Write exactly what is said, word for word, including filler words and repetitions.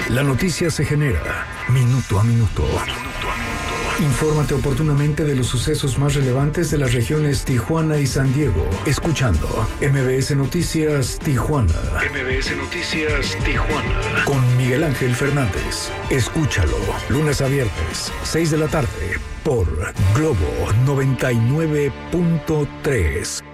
La noticia se genera minuto a minuto. Minuto a minuto. Infórmate oportunamente de los sucesos más relevantes de las regiones Tijuana y San Diego, escuchando M B S Noticias Tijuana. M B S Noticias Tijuana. Con Miguel Ángel Fernández. Escúchalo, lunes a viernes, seis de la tarde, por Globo noventa y nueve punto tres.